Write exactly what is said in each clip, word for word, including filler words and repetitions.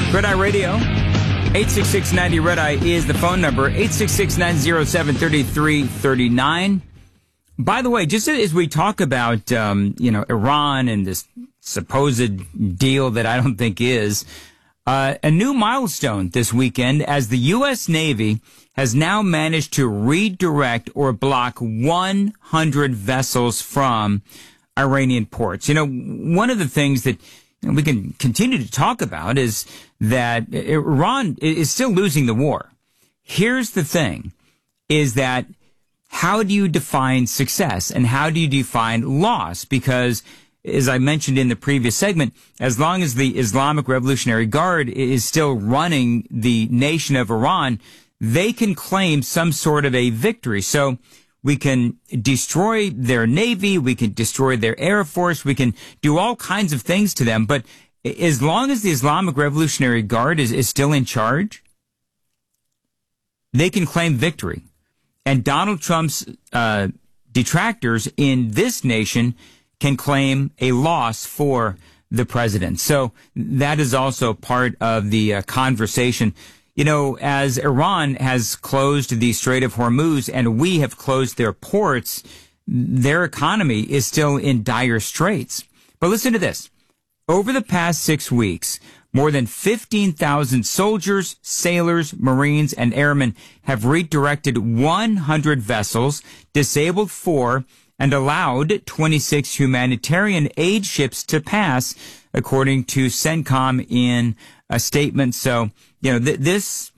Red Eye Radio, eight six six ninety Red Eye is the phone number, eight six six nine zero seven three three three nine. By the way, just as we talk about, um, you know, Iran and this supposed deal that I don't think is, uh, a new milestone this weekend as the U S Navy has now managed to redirect or block one hundred vessels from Iranian ports. You know, one of the things that we can continue to talk about is that Iran is still losing the war. Here's the thing, is that how do you define success and how do you define loss? Because, as I mentioned in the previous segment, as long as the Islamic Revolutionary Guard is still running the nation of Iran, they can claim some sort of a victory. So we can destroy their navy, we can destroy their air force, we can do all kinds of things to them. But as long as the Islamic Revolutionary Guard is, is still in charge, they can claim victory. And Donald Trump's uh, detractors in this nation can claim a loss for the president. So that is also part of the uh, conversation. You know, as Iran has closed the Strait of Hormuz and we have closed their ports, their economy is still in dire straits. But listen to this. Over the past six weeks, more than fifteen thousand soldiers, sailors, Marines, and airmen have redirected one hundred vessels, disabled four, and allowed twenty-six humanitarian aid ships to pass, according to CENTCOM in a statement. So, you know, th- this,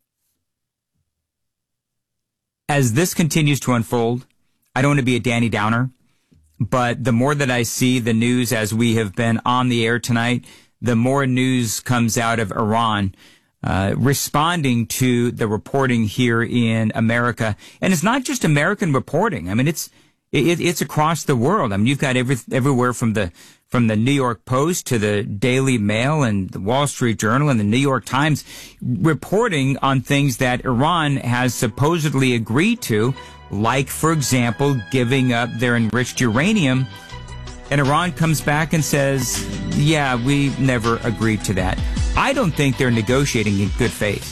as this continues to unfold, I don't want to be a Danny Downer, but the more that I see the news as we have been on the air tonight, the more news comes out of Iran, uh, responding to the reporting here in America. And it's not just American reporting. I mean, it's, it, it's across the world. I mean, you've got every, everywhere from the, from the New York Post to the Daily Mail and the Wall Street Journal and the New York Times reporting on things that Iran has supposedly agreed to, like, for example, giving up their enriched uranium. And Iran comes back and says, yeah, we never agreed to that. I don't think they're negotiating in good faith.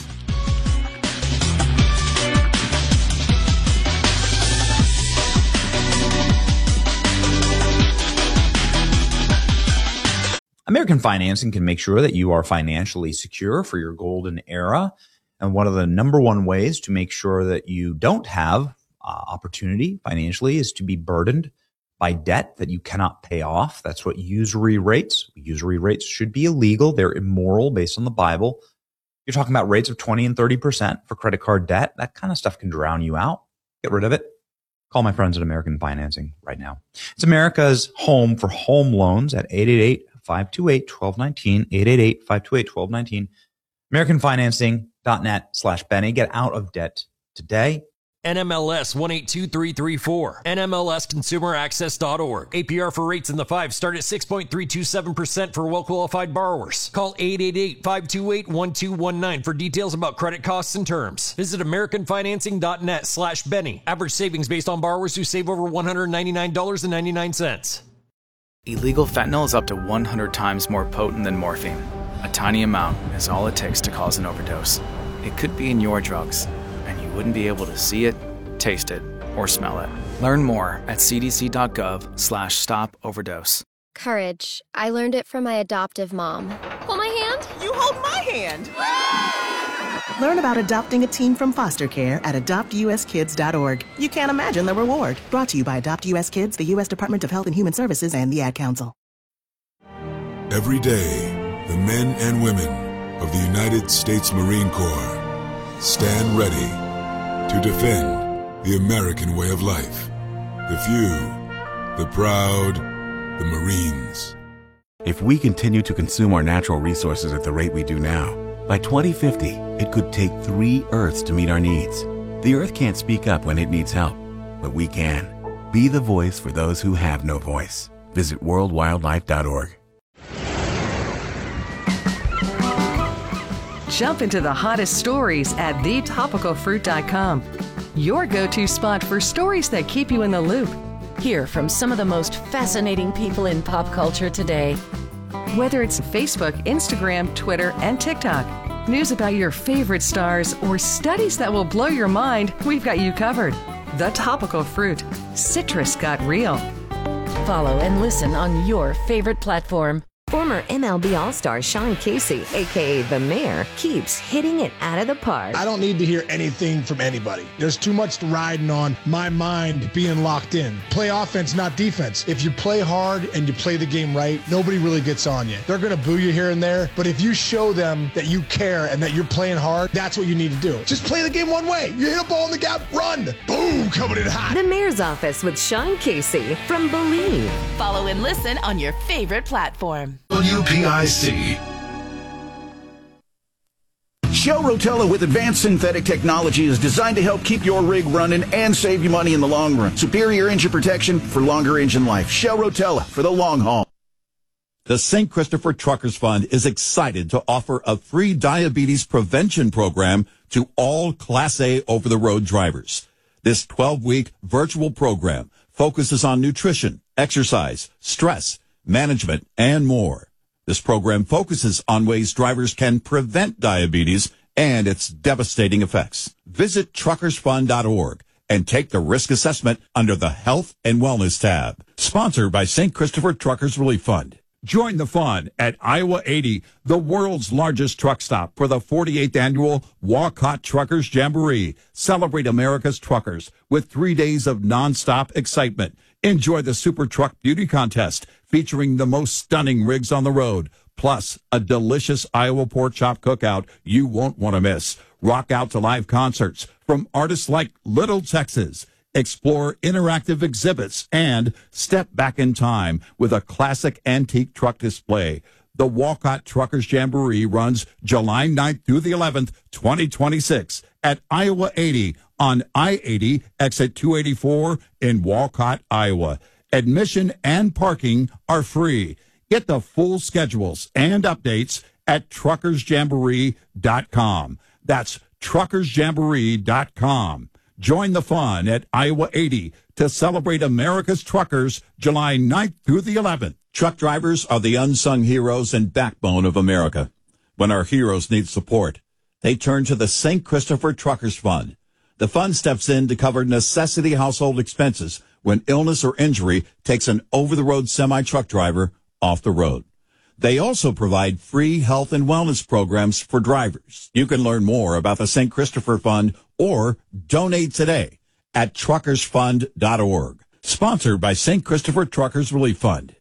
American Financing can make sure that you are financially secure for your golden era. And one of the number one ways to make sure that you don't have uh, opportunity financially is to be burdened by debt that you cannot pay off. That's what usury rates. Usury rates should be illegal. They're immoral based on the Bible. You're talking about rates of twenty and thirty percent for credit card debt. That kind of stuff can drown you out. Get rid of it. Call my friends at American Financing right now. It's America's home for home loans at eight eight eight, five two eight, one two one nine, eight eight eight, five two eight, one two one nine, american financing dot net slash Benny. Get out of debt today. N M L S one eight two three three four. N M L S consumer access dot org. A P R for rates in the five start at six point three two seven percent for well-qualified borrowers. Call eight eight eight, five two eight, one two one nine for details about credit costs and terms. Visit american financing dot net slash Benny. Average savings based on borrowers who save over one hundred ninety-nine dollars and ninety-nine cents. Illegal fentanyl is up to one hundred times more potent than morphine. A tiny amount is all it takes to cause an overdose. It could be in your drugs, and you wouldn't be able to see it, taste it, or smell it. Learn more at c d c dot gov slash stop overdose. Courage. I learned it from my adoptive mom. Hold my hand. You hold my hand. Learn about adopting a teen from foster care at adopt u s kids dot org. You can't imagine the reward. Brought to you by Adopt U S Kids, the U S Department of Health and Human Services, and the Ad Council. Every day, the men and women of the United States Marine Corps stand ready to defend the American way of life. The few, the proud, the Marines. If we continue to consume our natural resources at the rate we do now, by twenty fifty, it could take three Earths to meet our needs. The Earth can't speak up when it needs help, but we can. Be the voice for those who have no voice. Visit world wildlife dot org. Jump into the hottest stories at the topical fruit dot com. Your go-to spot for stories that keep you in the loop. Hear from some of the most fascinating people in pop culture today. Whether it's Facebook, Instagram, Twitter, and TikTok, news about your favorite stars, or studies that will blow your mind, we've got you covered. The Topical Fruit. Citrus got real. Follow and listen on your favorite platform. Former M L B All-Star Sean Casey, a k a. The Mayor, keeps hitting it out of the park. I don't need to hear anything from anybody. There's too much riding on my mind being locked in. Play offense, not defense. If you play hard and you play the game right, nobody really gets on you. They're going to boo you here and there, but if you show them that you care and that you're playing hard, that's what you need to do. Just play the game one way. You hit a ball in the gap, run. Boom, coming in hot. The Mayor's Office with Sean Casey from Believe. Follow and listen on your favorite platform. W P I C. Shell Rotella with advanced synthetic technology is designed to help keep your rig running and save you money in the long run. Superior engine protection for longer engine life. Shell Rotella for the long haul. The Saint Christopher Truckers Fund is excited to offer a free diabetes prevention program to all Class A over-the-road drivers. This twelve-week virtual program focuses on nutrition, exercise, stress, management, and more. This program focuses on ways drivers can prevent diabetes and its devastating effects. Visit truckers fund dot org and take the risk assessment under the Health and Wellness tab. Sponsored by Saint Christopher Truckers Relief Fund. Join the fun at Iowa eighty, the world's largest truck stop, for the forty-eighth annual Walcott Truckers Jamboree. Celebrate America's truckers with three days of nonstop excitement. Enjoy the Super Truck Beauty Contest featuring the most stunning rigs on the road, plus a delicious Iowa pork chop cookout you won't want to miss. Rock out to live concerts from artists like Little Texas. Explore interactive exhibits and step back in time with a classic antique truck display. The Walcott Truckers Jamboree runs July ninth through the eleventh, twenty twenty-six at Iowa eighty on I eighty, exit two eighty-four in Walcott, Iowa. Admission and parking are free. Get the full schedules and updates at truckers jamboree dot com. That's truckers jamboree dot com. Join the fun at Iowa eighty to celebrate America's truckers July ninth through the eleventh. Truck drivers are the unsung heroes and backbone of America. When our heroes need support, they turn to the Saint Christopher Truckers Fund. The fund steps in to cover necessity household expenses when illness or injury takes an over-the-road semi-truck driver off the road. They also provide free health and wellness programs for drivers. You can learn more about the Saint Christopher Fund or donate today at truckers fund dot org. Sponsored by Saint Christopher Truckers Relief Fund.